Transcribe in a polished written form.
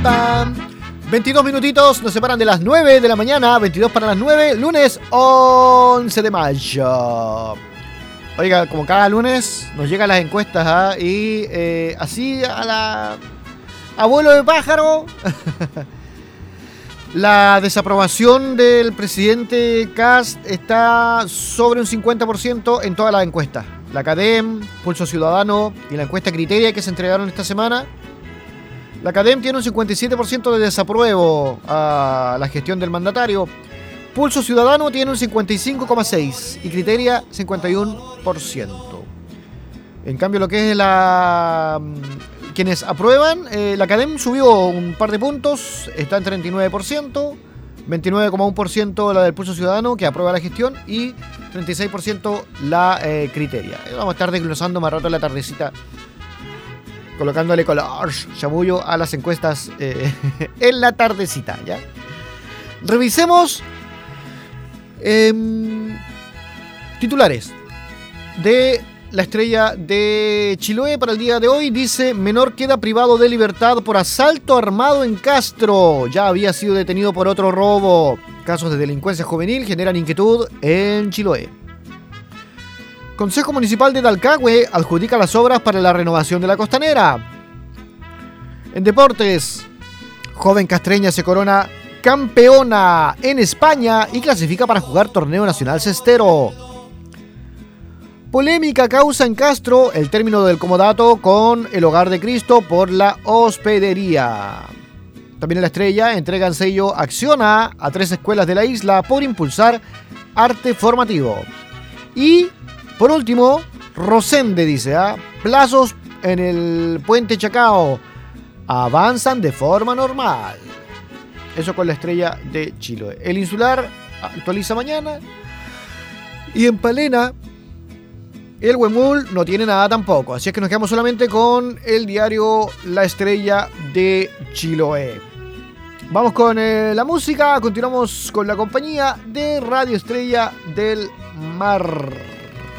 pam. 22 minutitos nos separan de las 9 de la mañana, 22 para las 9, lunes 11 de mayo. Oiga, como cada lunes nos llegan las encuestas, y así a la abuelo de pájaro, la desaprobación del presidente Kast está sobre un 50% en todas las encuestas. La CADEM, Pulso Ciudadano y la encuesta Criteria que se entregaron esta semana. La CADEM tiene un 57% de desapruebo a la gestión del mandatario. Pulso Ciudadano tiene un 55,6% y Criteria 51%. En cambio, lo que es quienes aprueban, la CADEM subió un par de puntos, está en 39%, 29,1% la del Pulso Ciudadano que aprueba la gestión y 36% la Criteria. Vamos a estar desglosando más rato en la tardecita, colocándole color, chamullo a las encuestas en la tardecita, ¿ya? Revisemos titulares de La Estrella de Chiloé para el día de hoy. Dice: menor queda privado de libertad por asalto armado en Castro. Ya había sido detenido por otro robo. Casos de delincuencia juvenil generan inquietud en Chiloé. Consejo Municipal de Talcahué adjudica las obras para la renovación de la costanera. En deportes, joven castreña se corona campeona en España y clasifica para jugar torneo nacional cestero. Polémica causa en Castro el término del comodato con el Hogar de Cristo por la hospedería. También en La Estrella entregan sello Acciona a 3 escuelas de la isla por impulsar arte formativo. Y por último, Rosende dice: plazos en el puente Chacao avanzan de forma normal. Eso con La Estrella de Chiloé. El Insular actualiza mañana. Y en Palena, el Huemul no tiene nada tampoco. Así es que nos quedamos solamente con el diario La Estrella de Chiloé. Vamos con la música. Continuamos con la compañía de Radio Estrella del Mar.